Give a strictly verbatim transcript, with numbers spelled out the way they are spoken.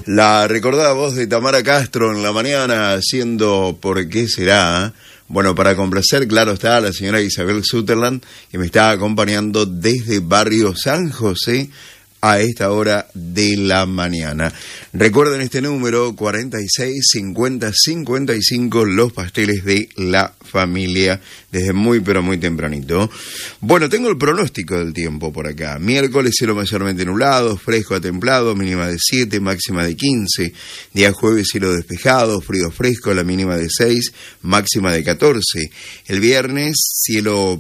La recordada voz de Tamara Castro en la mañana haciendo ¿Por qué será? Bueno, para complacer, claro está, a la señora Isabel Sutherland, que me está acompañando desde Barrio San José a esta hora de la mañana. Recuerden este número, cuarenta y seis, cincuenta, cincuenta y cinco, los pasteles de la familia, desde muy pero muy tempranito. Bueno, tengo el pronóstico del tiempo por acá. Miércoles, cielo mayormente nublado, fresco a templado, mínima de siete, máxima de quince. Día jueves, cielo despejado, frío fresco, la mínima de seis, máxima de catorce. El viernes, cielo